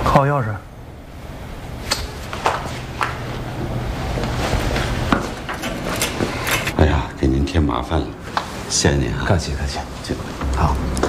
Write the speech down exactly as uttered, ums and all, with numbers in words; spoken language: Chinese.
号钥匙。 哎呀，给您添麻烦了，谢谢您啊！ 客气客气，就好。